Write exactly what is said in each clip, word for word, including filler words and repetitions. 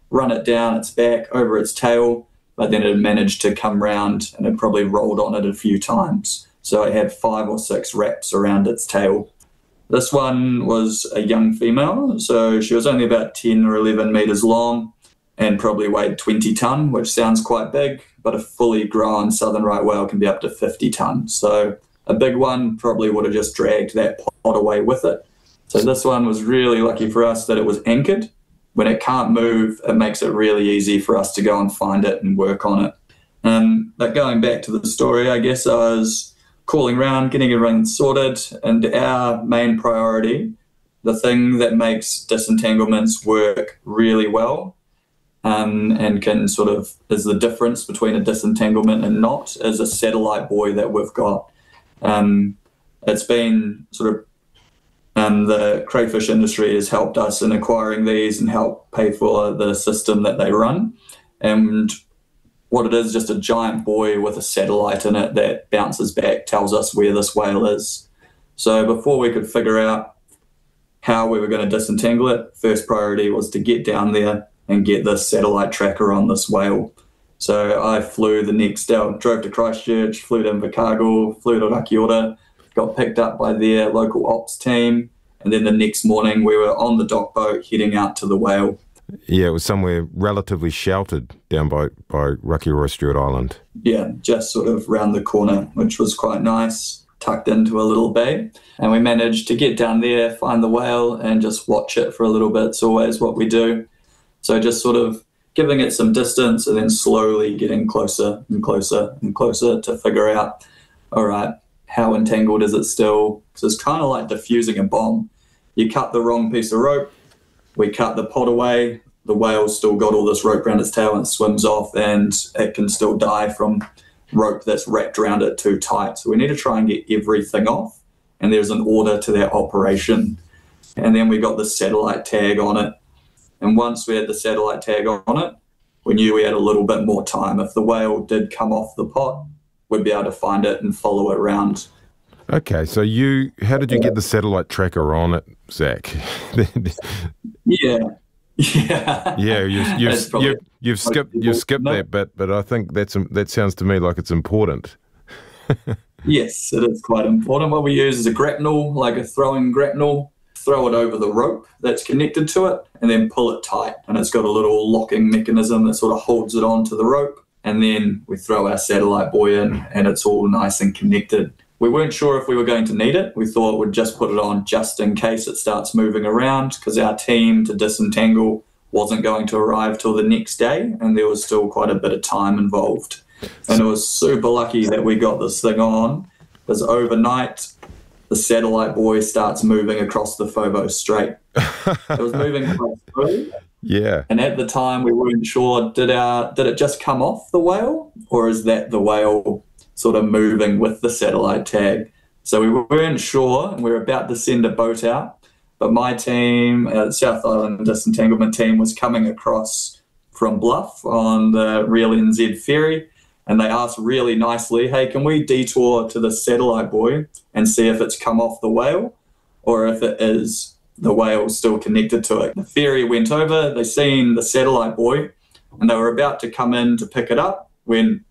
run it down its back, over its tail, but then it had managed to come round and it probably rolled on it a few times. So it had five or six wraps around its tail. This one was a young female, so she was only about ten or eleven metres long and probably weighed twenty tonne, which sounds quite big, but a fully grown southern right whale can be up to fifty tonne. So a big one probably would have just dragged that pod away with it. So this one was really lucky for us that it was anchored. When it can't move, it makes it really easy for us to go and find it and work on it. Um, but going back to the story, I guess I was calling around, getting everything sorted, and our main priority, the thing that makes disentanglements work really well, um, and can sort of is the difference between a disentanglement and not, is a satellite buoy that we've got. Um, it's been sort of Um, the crayfish industry has helped us in acquiring these and help pay for the system that they run. And what it is, just a giant buoy with a satellite in it that bounces back, tells us where this whale is. So before we could figure out how we were going to disentangle it, first priority was to get down there and get this satellite tracker on this whale. So I flew the next day, drove to Christchurch, flew to Invercargill, flew to Rakiota, got picked up by their local ops team, and then the next morning we were on the dock boat heading out to the whale. Yeah, it was somewhere relatively sheltered down by, by Rakiura Stewart Island. Yeah, just sort of round the corner, which was quite nice, tucked into a little bay. And we managed to get down there, find the whale, and just watch it for a little bit. It's always what we do. So just sort of giving it some distance and then slowly getting closer and closer and closer to figure out, all right, how entangled is it still? Because it's kind of like diffusing a bomb. You cut the wrong piece of rope, we cut the pod away, the whale's still got all this rope around its tail and it swims off, and it can still die from rope that's wrapped around it too tight. So we need to try and get everything off, and there's an order to that operation. And then we got the satellite tag on it. And once we had the satellite tag on it, we knew we had a little bit more time. If the whale did come off the pod, we'd be able to find it and follow it around. Okay, so you, how did you get the satellite tracker on it, Zach? yeah, yeah, yeah. You, you've you've, you've skipped you've skipped no. that bit, but I think that's that sounds to me like it's important. Yes, it is quite important. What we use is a grapnel, like a throwing grapnel. Throw it over the rope that's connected to it, and then pull it tight. And it's got a little locking mechanism that sort of holds it onto the rope. And then we throw our satellite buoy in, and it's all nice and connected. We weren't sure if we were going to need it. We thought we'd just put it on just in case it starts moving around, because our team to disentangle wasn't going to arrive till the next day, and there was still quite a bit of time involved. And it was super lucky that we got this thing on, because overnight the satellite buoy starts moving across the Phobos Strait. It was moving quite slowly. Yeah. And at the time we weren't sure, did our did it just come off the whale, or is that the whale sort of moving with the satellite tag? So we weren't sure, and we were about to send a boat out, but my team, uh, South Island Disentanglement team, was coming across from Bluff on the Real N Z ferry, and they asked really nicely, hey, can we detour to the satellite buoy and see if it's come off the whale, or if it is the whale still connected to it? The ferry went over, they seen the satellite buoy, and they were about to come in to pick it up when,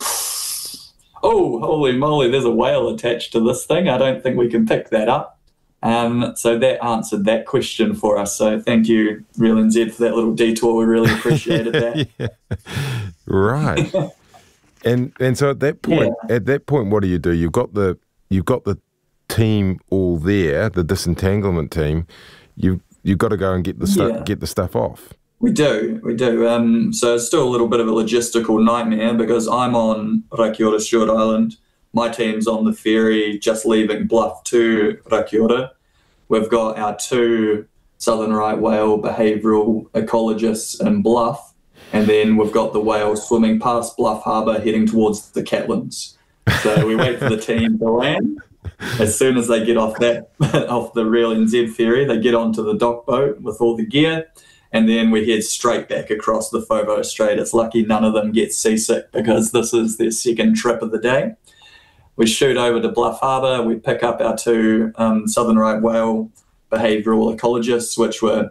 oh, holy moly, there's a whale attached to this thing. I don't think we can pick that up. Um, so that answered that question for us. So thank you, Real N Z, for that little detour. We really appreciated that. Yeah. Right. and and so at that point, yeah. at that point, what do you do? You've got the you've got the team all there, the disentanglement team. You you've got to go and get the stuff yeah. get the stuff off. We do, we do. Um, so it's still a little bit of a logistical nightmare, because I'm on Rakiura Stewart Island. My team's on the ferry just leaving Bluff to Rakiura. We've got our two southern right whale behavioural ecologists in Bluff, and then we've got the whale swimming past Bluff Harbour heading towards the Catlins. So we wait for the team to land. As soon as they get off that off the Real N Z ferry, they get onto the dock boat with all the gear, and then we head straight back across the Phobos Strait. It's lucky none of them get seasick, because this is their second trip of the day. We shoot over to Bluff Harbour, we pick up our two um, southern right whale behavioural ecologists, which were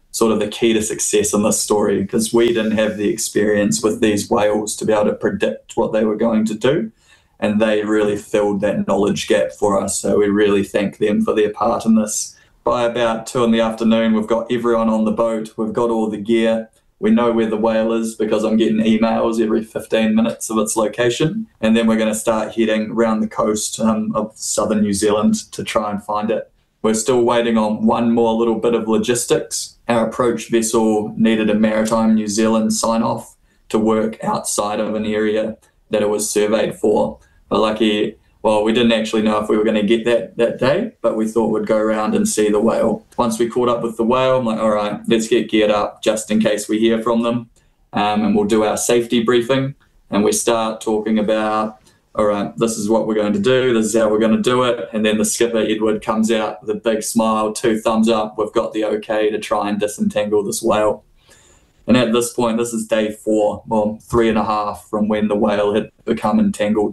sort of the key to success in this story, because we didn't have the experience with these whales to be able to predict what they were going to do. And they really filled that knowledge gap for us. So we really thank them for their part in this. By about two in the afternoon, we've got everyone on the boat. We've got all the gear. We know where the whale is because I'm getting emails every fifteen minutes of its location. And then we're going to start heading around the coast um, of southern New Zealand to try and find it. We're still waiting on one more little bit of logistics. Our approach vessel needed a Maritime New Zealand sign-off to work outside of an area that it was surveyed for. But lucky, well, we didn't actually know if we were going to get that that day, but we thought we'd go around and see the whale. Once we caught up with the whale, I'm like, all right, let's get geared up just in case we hear from them. Um, and we'll do our safety briefing. And we start talking about, all right, this is what we're going to do. This is how we're going to do it. And then the skipper, Edward, comes out with a big smile, two thumbs up. We've got the okay to try and disentangle this whale. And at this point, this is day four, well, three and a half from when the whale had become entangled.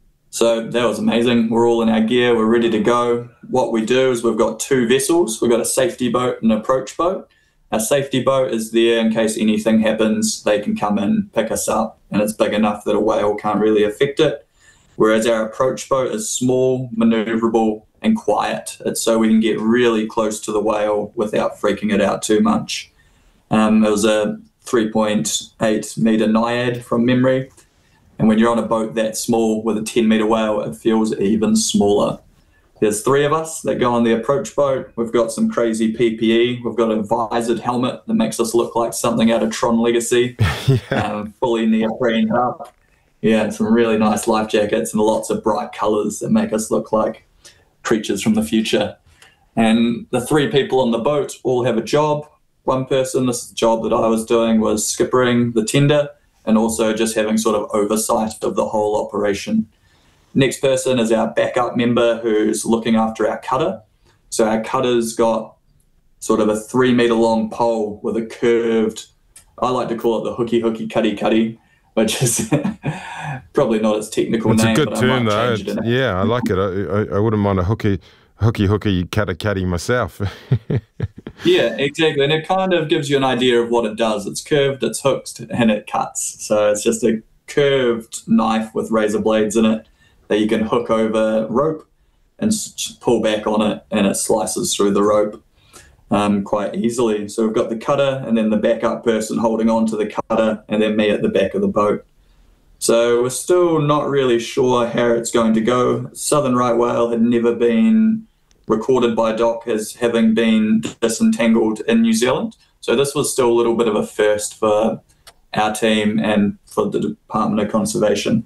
So that was amazing. We're all in our gear. We're ready to go. What we do is we've got two vessels. We've got a safety boat and an approach boat. Our safety boat is there in case anything happens. They can come in, pick us up, and it's big enough that a whale can't really affect it. Whereas our approach boat is small, maneuverable, and quiet. It's so we can get really close to the whale without freaking it out too much. Um, it was a three point eight metre Naiad from memory. And when you're on a boat that small with a ten metre whale, it feels even smaller. There's three of us that go on the approach boat. We've got some crazy P P E. We've got a visored helmet that makes us look like something out of Tron Legacy, yeah. um, fully neoprene up. Yeah, some really nice life jackets and lots of bright colours that make us look like creatures from the future. And the three people on the boat all have a job. One person, this is the job that I was doing, was skippering the tender, and also just having sort of oversight of the whole operation. Next person is our backup member who's looking after our cutter. So our cutter's got sort of a three metre long pole with a curved, I like to call it the hooky hooky cutty cutty, which is probably not its technical it's name. It's a good but term I though. it in yeah, I like it. I, I, I wouldn't mind a hooky hooky hooky cutty cutty myself. Yeah, exactly. And it kind of gives you an idea of what it does. It's curved, it's hooked, and it cuts. So it's just a curved knife with razor blades in it that you can hook over rope and pull back on it, and it slices through the rope um, quite easily. So we've got the cutter and then the backup person holding on to the cutter, and then me at the back of the boat. So we're still not really sure how it's going to go. Southern right whale had never been recorded by Doc as having been disentangled in New Zealand. So this was still a little bit of a first for our team and for the Department of Conservation.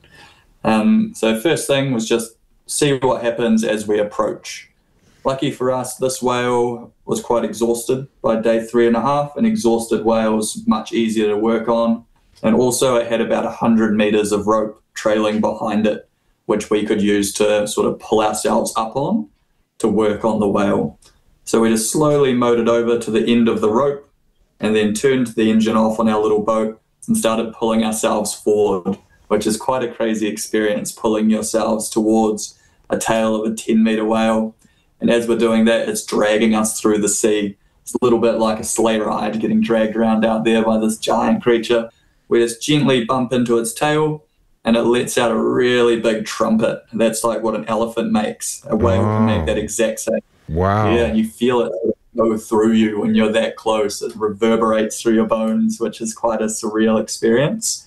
Um, so first thing was just see what happens as we approach. Lucky for us, this whale was quite exhausted by day three and a half. An exhausted whale is much easier to work on. And also it had about one hundred metres of rope trailing behind it, which we could use to sort of pull ourselves up on to work on the whale. So we just slowly motored over to the end of the rope and then turned the engine off on our little boat and started pulling ourselves forward, which is quite a crazy experience, pulling yourselves towards a tail of a ten metre whale. And as we're doing that, it's dragging us through the sea. It's a little bit like a sleigh ride, getting dragged around out there by this giant creature. We just gently bump into its tail, and it lets out a really big trumpet. That's like what an elephant makes. A whale wow. can make that exact same. Wow. Yeah, and you feel it go through you when you're that close. It reverberates through your bones, which is quite a surreal experience.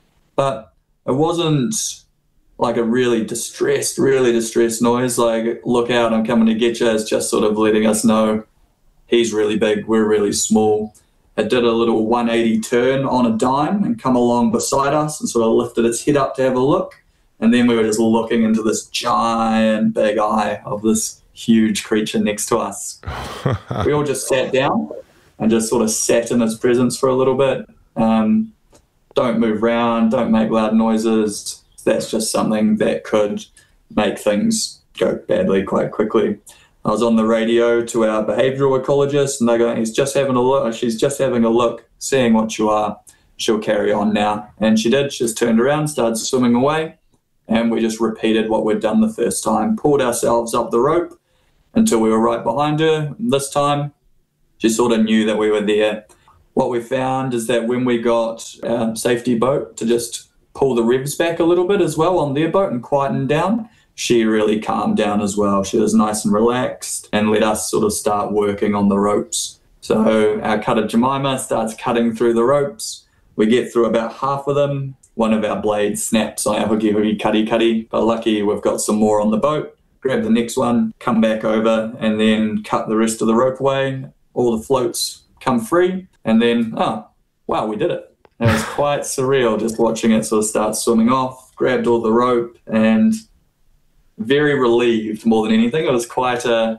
But it wasn't like a really distressed, really distressed noise, like, look out, I'm coming to get you. It's just sort of letting us know he's really big, we're really small. It did a little one eighty turn on a dime and come along beside us and sort of lifted its head up to have a look. And then we were just looking into this giant big eye of this huge creature next to us. We all just sat down and just sort of sat in its presence for a little bit. Um, don't move around, don't make loud noises. That's just something that could make things go badly quite quickly. I was on the radio to our behavioural ecologist, and they're going, he's just having a look, she's just having a look, seeing what you are. She'll carry on now. And she did. She just turned around, started swimming away, and we just repeated what we'd done the first time, pulled ourselves up the rope until we were right behind her. This time, she sort of knew that we were there. What we found is that when we got our safety boat to just pull the revs back a little bit as well on their boat and quieten down, she really calmed down as well. She was nice and relaxed and let us sort of start working on the ropes. So our cutter Jemima starts cutting through the ropes. We get through about half of them. One of our blades snaps on our hooky hooky cutty cutty, but lucky we've got some more on the boat. Grab the next one, come back over, and then cut the rest of the rope away. All the floats come free, and then, oh, wow, we did it. And it was quite surreal just watching it sort of start swimming off, grabbed all the rope, and very relieved more than anything. It was quite a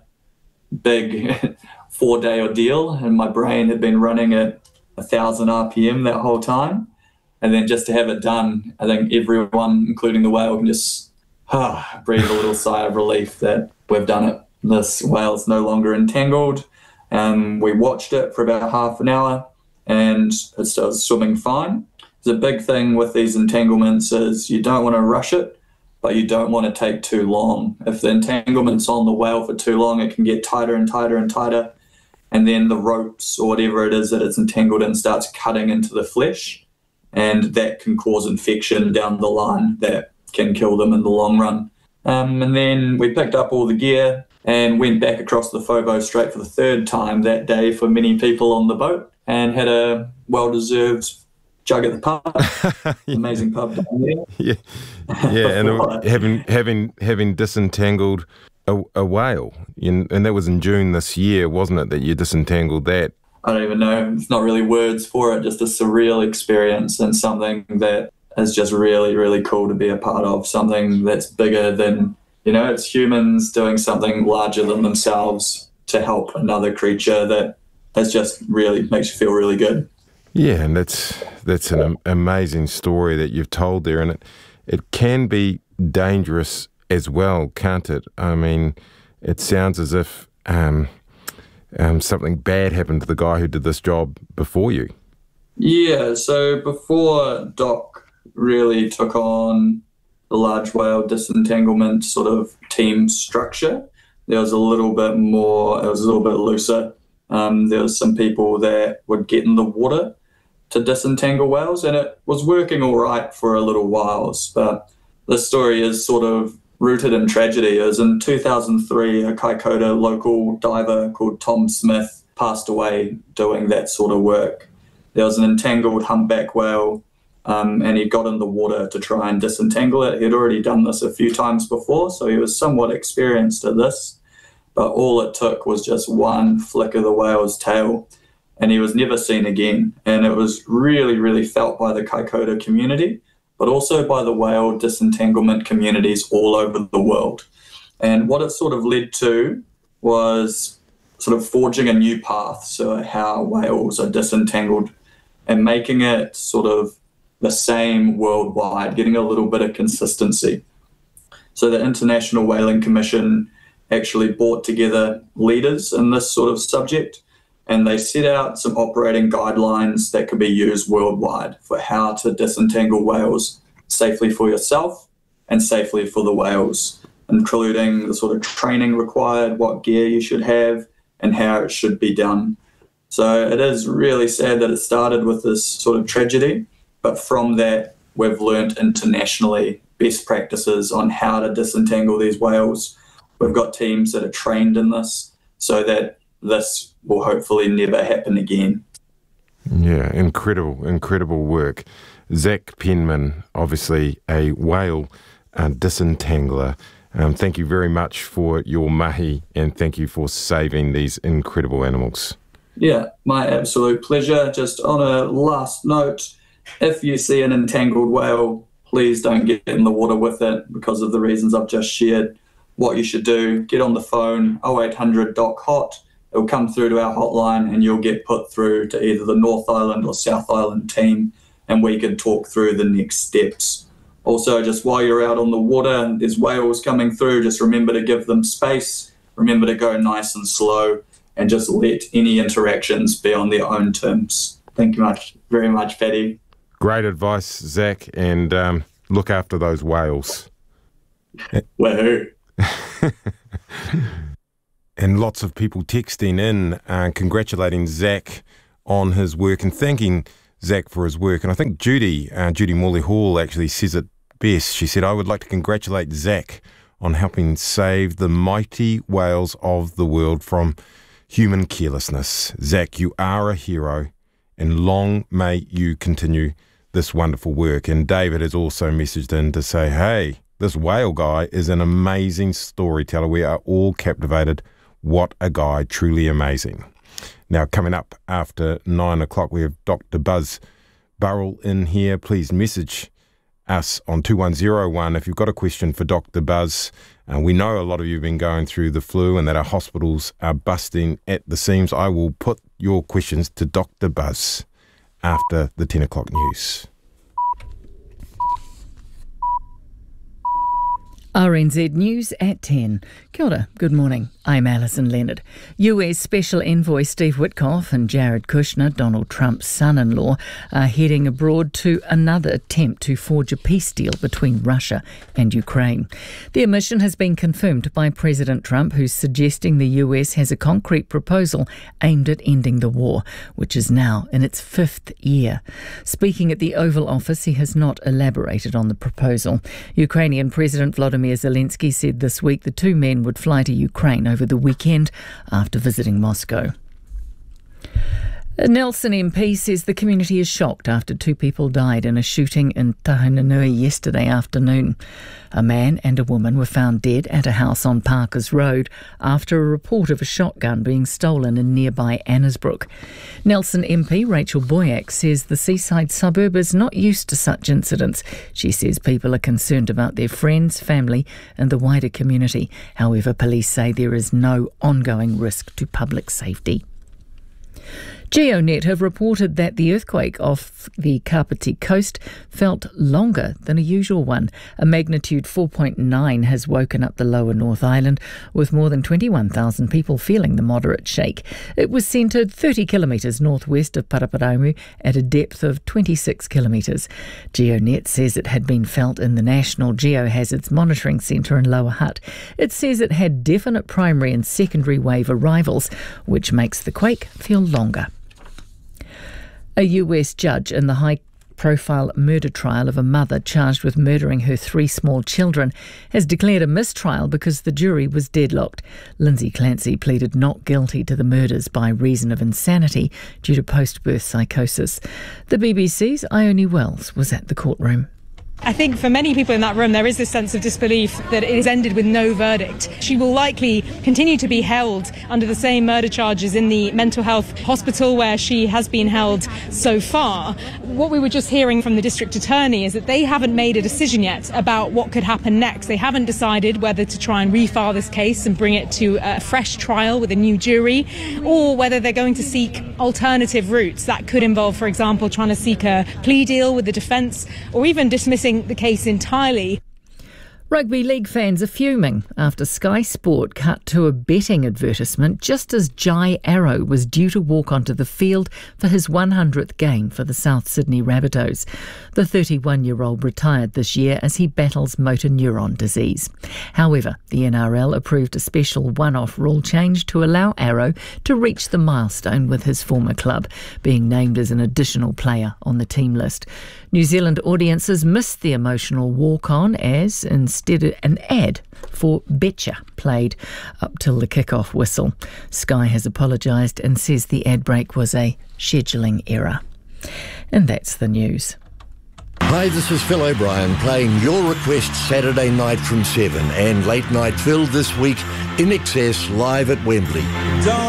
big four-day ordeal, and my brain had been running at one thousand R P M that whole time. And then just to have it done, I think everyone, including the whale, can just ah, breathe a little sigh of relief that we've done it. This whale's no longer entangled. Um, we watched it for about half an hour, and it started swimming fine. The big thing with these entanglements is you don't want to rush it, but you don't want to take too long. If the entanglement's on the whale for too long, it can get tighter and tighter and tighter, and then the ropes or whatever it is that it's entangled in starts cutting into the flesh, and that can cause infection down the line that can kill them in the long run. Um, and then we picked up all the gear and went back across the Fobo Strait for the third time that day for many people on the boat, and had a well-deserved jug at the pub. Amazing pub down there. Yeah, yeah, and having having having disentangled a, a whale, in, and that was in June this year, wasn't it? That you disentangled that. I don't even know. It's not really words for it. Just a surreal experience, and something that is just really, really cool to be a part of. Something that's bigger than, you know, it's humans doing something larger than themselves to help another creature that has just really makes you feel really good. Yeah, and that's that's an amazing story that you've told there, and it it can be dangerous as well, can't it? I mean, it sounds as if um, um, something bad happened to the guy who did this job before you. Yeah, so before Doc really took on the large whale disentanglement sort of team structure, there was a little bit more, it was a little bit looser. Um, there was some people that would get in the water to disentangle whales, and it was working all right for a little while. But the story is sort of rooted in tragedy. It was in two thousand three, a Kaikoura local diver called Tom Smith passed away doing that sort of work. There was an entangled humpback whale, um, and he got in the water to try and disentangle it. He'd already done this a few times before, so he was somewhat experienced at this. But all it took was just one flick of the whale's tail, and he was never seen again. And it was really, really felt by the Kaikoura community, but also by the whale disentanglement communities all over the world. And what it sort of led to was sort of forging a new path, so how whales are disentangled, and making it sort of the same worldwide, getting a little bit of consistency. So the International Whaling Commission actually brought together leaders in this sort of subject, and they set out some operating guidelines that could be used worldwide for how to disentangle whales safely for yourself and safely for the whales, including the sort of training required, what gear you should have, and how it should be done. So it is really sad that it started with this sort of tragedy, but from that we've learned internationally best practices on how to disentangle these whales. We've got teams that are trained in this so that this will hopefully never happen again. Yeah, incredible, incredible work. Zach Penman, obviously a whale uh, disentangler. Um, thank you very much for your mahi, and thank you for saving these incredible animals. Yeah, my absolute pleasure. Just on a last note, if you see an entangled whale, please don't get in the water with it because of the reasons I've just shared. What you should do, get on the phone, oh eight hundred D O C H O T. It'll come through to our hotline, and you'll get put through to either the North Island or South Island team, and we can talk through the next steps. Also, just while you're out on the water, there's whales coming through, just remember to give them space, remember to go nice and slow, and just let any interactions be on their own terms. Thank you much, very much, Paddy. Great advice, Zach, and um, look after those whales. Woohoo. and lots of people texting in, uh, congratulating Zach on his work and thanking Zach for his work. And I think Judy, uh, Judy Morley Hall actually says it best. She said, "I would like to congratulate Zach on helping save the mighty whales of the world from human carelessness. Zach, you are a hero, and long may you continue this wonderful work." And David has also messaged in to say, "Hey, this whale guy is an amazing storyteller. We are all captivated. What a guy, truly amazing." Now, coming up after nine o'clock, we have Doctor Buzz Burrell in here. Please message us on two one zero one if you've got a question for Doctor Buzz. Uh, we know a lot of you have been going through the flu and that our hospitals are busting at the seams. I will put your questions to Doctor Buzz after the ten o'clock news. R N Z News at ten. Kia ora, good morning. I'm Alison Leonard. U S Special Envoy Steve Witkoff and Jared Kushner, Donald Trump's son-in-law, are heading abroad to another attempt to forge a peace deal between Russia and Ukraine. Their mission has been confirmed by President Trump, who's suggesting the U S has a concrete proposal aimed at ending the war, which is now in its fifth year. Speaking at the Oval Office, he has not elaborated on the proposal. Ukrainian President Volodymyr Zelensky said this week the two men would fly to Ukraine over the weekend after visiting Moscow. A Nelson M P says the community is shocked after two people died in a shooting in Tahananui yesterday afternoon. A man and a woman were found dead at a house on Parkers Road after a report of a shotgun being stolen in nearby Annesbrook. Nelson M P Rachel Boyack says the seaside suburb is not used to such incidents. She says people are concerned about their friends, family and the wider community. However, police say there is no ongoing risk to public safety. GeoNet have reported that the earthquake off the Kapiti coast felt longer than a usual one. A magnitude four point nine has woken up the lower North Island, with more than twenty-one thousand people feeling the moderate shake. It was centred thirty kilometres northwest of Paraparaumu at a depth of twenty-six kilometres. GeoNet says it had been felt in the National Geohazards Monitoring Centre in Lower Hutt. It says it had definite primary and secondary wave arrivals, which makes the quake feel longer. A U S judge in the high-profile murder trial of a mother charged with murdering her three small children has declared a mistrial because the jury was deadlocked. Lindsay Clancy pleaded not guilty to the murders by reason of insanity due to post-birth psychosis. The B B C's Ione Wells was at the courtroom. I think for many people in that room there is this sense of disbelief that it has ended with no verdict. She will likely continue to be held under the same murder charges in the mental health hospital where she has been held so far. What we were just hearing from the district attorney is that they haven't made a decision yet about what could happen next. They haven't decided whether to try and refile this case and bring it to a fresh trial with a new jury, or whether they're going to seek alternative routes. That could involve, for example, trying to seek a plea deal with the defence, or even dismissing the case entirely. Rugby league fans are fuming after Sky Sport cut to a betting advertisement just as Jai Arrow was due to walk onto the field for his one hundredth game for the South Sydney Rabbitohs. The thirty-one-year-old retired this year as he battles motor neuron disease. However, the N R L approved a special one-off rule change to allow Arrow to reach the milestone with his former club, being named as an additional player on the team list. New Zealand audiences missed the emotional walk-on as instead an ad for Betcha played up till the kick-off whistle. Sky has apologised and says the ad break was a scheduling error. And that's the news. Hi, this is Phil O'Brien playing your request Saturday night from seven and Late Night Phil this week in excess live at Wembley.